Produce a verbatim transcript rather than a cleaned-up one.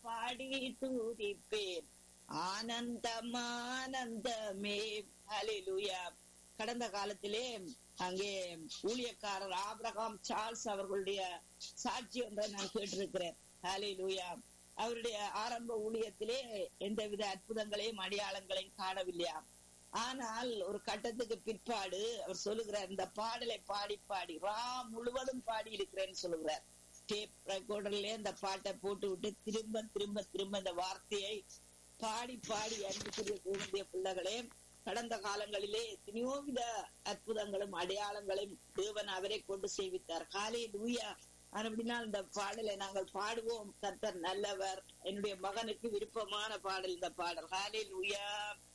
பாடி துதிப்பேன். ஆனந்தம் ஆனந்தமே. ஹல்லேலூயா. கடந்த காலத்திலே அங்கே ஊழியக்காரர் ஆபிரகாம் சார்ல்ஸ் அவர்களுடைய சாட்சி ஒன்றை நான் கேட்டிருக்கிறேன். ஹல்லேலூயா. அவருடைய ஆரம்ப ஊழியத்திலே எந்தவித அற்புதங்களையும் அடையாளங்களையும் காணவில்லையா. ஆனால் ஒரு கட்டத்துக்கு பிற்பாடு அவர் சொல்லுகிறார், இந்த பாடலை பாடி பாடி ரா முழுவதும் பாடி இருக்கிறேன்னு சொல்லுகிறார். டேப் ரெக்கார்டர்ல இந்த பாட்டை போட்டு விட்டு திரும்ப திரும்ப திரும்ப இந்த வார்த்தையை பாடி பாடி அன்புக்குரிய கூடிய பிள்ளைகளே, கடந்த காலங்களிலே எத்தனையோ வித அற்புதங்களும் அடையாளங்களையும் தேவன் அவரை கொண்டு செய்வித்தார். ஹல்லேலூயா. அப்படினால் இந்த பாடலை நாங்கள் பாடுவோம். கர்த்தர் நல்லவர். என்னுடைய மகனுக்கு விருப்பமான பாடல் இந்த பாடல். ஹல்லேலூயா.